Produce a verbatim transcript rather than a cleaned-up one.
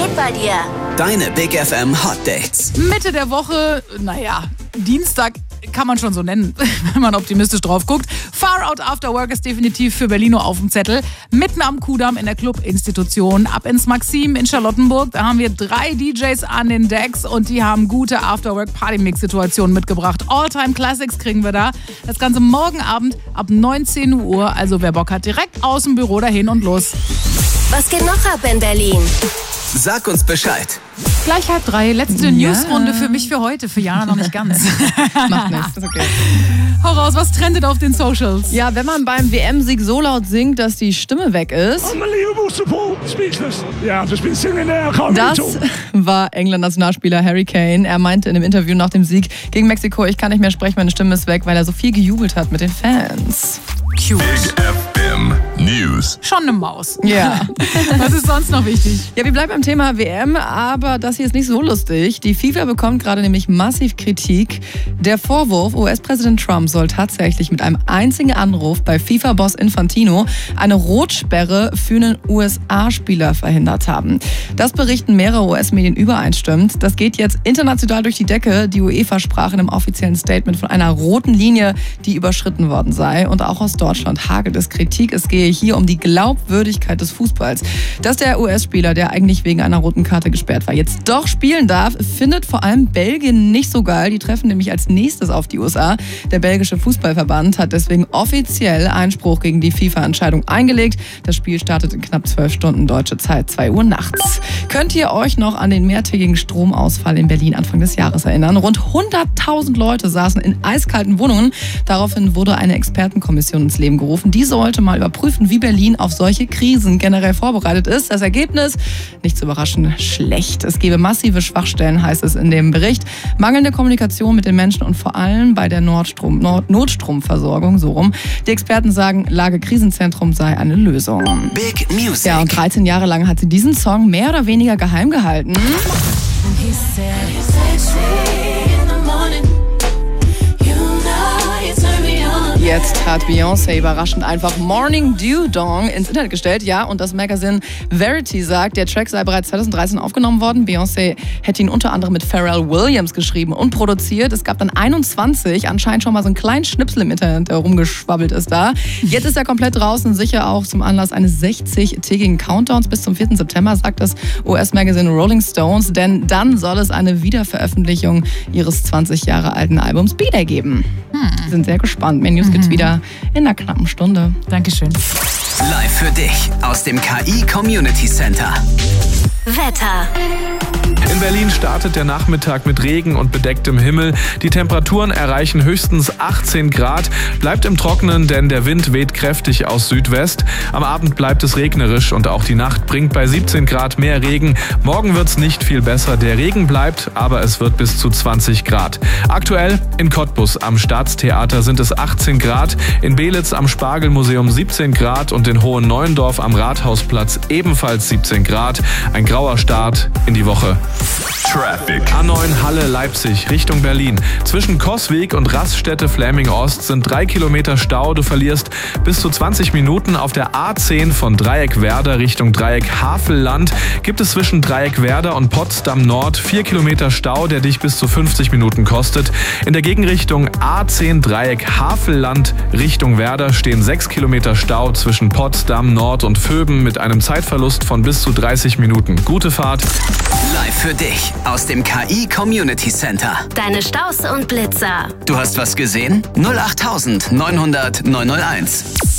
geht bei dir? Deine Big F M Hot Dates. Mitte der Woche, naja, Dienstag kann man schon so nennen, wenn man optimistisch drauf guckt. Far Out After Work ist definitiv für Berlino auf dem Zettel. Mitten am Kudamm in der Club-Institution. Ab ins Maxim in Charlottenburg. Da haben wir drei D Js an den Decks und die haben gute After-Work-Party-Mix-Situationen mitgebracht. All-Time-Classics kriegen wir da. Das Ganze morgen Abend ab neunzehn Uhr. Also wer Bock hat, direkt aus dem Büro dahin und los. Was geht noch ab in Berlin? Sag uns Bescheid. Gleich halb drei, letzte Ja. Newsrunde für mich für heute. Für Jana noch nicht ganz. Macht nichts, ist okay. Hau raus, was trendet auf den Socials? Ja, wenn man beim W M-Sieg so laut singt, dass die Stimme weg ist. Unbelievable support, speechless. Yeah, I've just been singing there, I can't Das really talk. war England-Nationalspieler Harry Kane. Er meinte in einem Interview nach dem Sieg gegen Mexiko, ich kann nicht mehr sprechen, meine Stimme ist weg, weil er so viel gejubelt hat mit den Fans. Cute. Big F M News. Schon eine Maus. Ja. Was ist sonst noch wichtig? Ja, wir bleiben beim Thema W M, aber das hier ist nicht so lustig. Die FIFA bekommt gerade nämlich massiv Kritik. Der Vorwurf, U S-Präsident Trump soll tatsächlich mit einem einzigen Anruf bei FIFA-Boss Infantino eine Rotsperre für einen U S A-Spieler verhindert haben. Das berichten mehrere U S-Medien übereinstimmend. Das geht jetzt international durch die Decke. Die UEFA sprach in einem offiziellen Statement von einer roten Linie, die überschritten worden sei. Und auch aus Deutschland hagelt es Kritik. Es gehe hier um die Glaubwürdigkeit des Fußballs. Dass der U S-Spieler, der eigentlich wegen einer roten Karte gesperrt war, jetzt doch spielen darf, findet vor allem Belgien nicht so geil. Die treffen nämlich als nächstes auf die U S A. Der belgische Fußballverband hat deswegen offiziell Einspruch gegen die FIFA-Entscheidung eingelegt. Das Spiel startet in knapp zwölf Stunden deutsche Zeit, zwei Uhr nachts. Könnt ihr euch noch an den mehrtägigen Stromausfall in Berlin Anfang des Jahres erinnern? Rund hunderttausend Leute saßen in eiskalten Wohnungen. Daraufhin wurde eine Expertenkommission ins Leben gerufen. Die sollte mal überprüfen, wie Berlin auf solche Krisen generell vorbereitet ist. Das Ergebnis, nicht zu überraschen, schlecht. Es gebe massive Schwachstellen, heißt es in dem Bericht. Mangelnde Kommunikation mit den Menschen und vor allem bei der Nordstrom, Nord- Notstromversorgung, so rum. Die Experten sagen, Lage Krisenzentrum sei eine Lösung. Big Music. Ja, und dreizehn Jahre lang hat sie diesen Song mehr oder weniger geheim gehalten. Jetzt hat Beyoncé überraschend einfach Morning Dew Dong ins Internet gestellt. Ja, und das Magazin Verity sagt, der Track sei bereits zwanzig dreizehn aufgenommen worden. Beyoncé hätte ihn unter anderem mit Pharrell Williams geschrieben und produziert. Es gab dann einundzwanzig, anscheinend schon mal so einen kleinen Schnipsel im Internet, der rumgeschwabbelt ist da. Jetzt ist er komplett draußen, sicher auch zum Anlass eines sechzig-tägigen Countdowns bis zum vierten September, sagt das U S-Magazin Rolling Stones. Denn dann soll es eine Wiederveröffentlichung ihres zwanzig Jahre alten Albums B-Day geben. Hm. Wir sind sehr gespannt. Mehr News gibt's wieder in einer knappen Stunde. Dankeschön. Live für dich aus dem K I Community Center. Wetter. In Berlin startet der Nachmittag mit Regen und bedecktem Himmel. Die Temperaturen erreichen höchstens achtzehn Grad. Bleibt im Trockenen, denn der Wind weht kräftig aus Südwest. Am Abend bleibt es regnerisch und auch die Nacht bringt bei siebzehn Grad mehr Regen. Morgen wird's nicht viel besser. Der Regen bleibt, aber es wird bis zu zwanzig Grad. Aktuell in Cottbus am Staatstheater sind es achtzehn Grad, in Belitz am Spargelmuseum siebzehn Grad und in Hohenneuendorf am Rathausplatz ebenfalls siebzehn Grad. Ein grauer Start in die Woche. Traffic. A neun Halle Leipzig Richtung Berlin. Zwischen Coswig und Raststätte Fläming Ost sind drei Kilometer Stau. Du verlierst bis zu zwanzig Minuten. Auf der A zehn von Dreieckwerder Richtung Dreieck Havelland gibt es zwischen Dreieckwerder und Potsdam Nord vier Kilometer Stau, der dich bis zu fünfzig Minuten kostet. In der Gegenrichtung A zehn Dreieck Havelland Richtung Werder stehen sechs Kilometer Stau zwischen Potsdam Nord und Vöben mit einem Zeitverlust von bis zu dreißig Minuten. Gute Fahrt. Live für dich aus dem K I Community Center. Deine Staus und Blitzer. Du hast was gesehen? null acht neunhundert neunhunderт neunhunderteins.